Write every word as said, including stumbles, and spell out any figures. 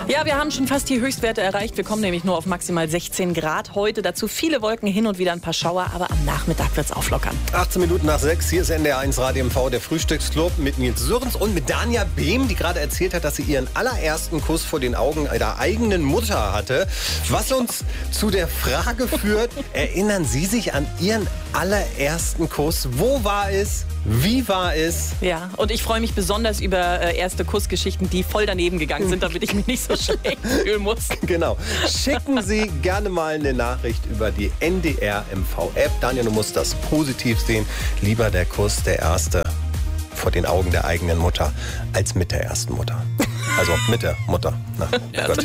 Ja, wir haben schon fast die Höchstwerte erreicht. Wir kommen nämlich nur auf maximal sechzehn Grad heute. Dazu viele Wolken, hin und wieder ein paar Schauer, aber am Nachmittag wird es auflockern. achtzehn Minuten nach sechs, hier ist N D R eins Radio M V, der Frühstücksclub mit Nils Sörens und mit Danja Behm, die gerade erzählt hat, dass sie ihren allerersten Kuss vor den Augen ihrer eigenen Mutter hatte. Was uns zu der Frage führt, erinnern Sie sich an Ihren allerersten Kuss? Wo war es? Wie war es? Ja, und ich freue mich besonders über äh, erste Kussgeschichten, die voll daneben gegangen sind, damit ich mich nicht so schlecht fühlen muss. Genau. Schicken Sie gerne mal eine Nachricht über die N D R M V-App. Daniel, du musst das positiv sehen. Lieber der Kuss, der erste, vor den Augen der eigenen Mutter, als mit der ersten Mutter. Also mit der Mutter. Na, Ja, Gott.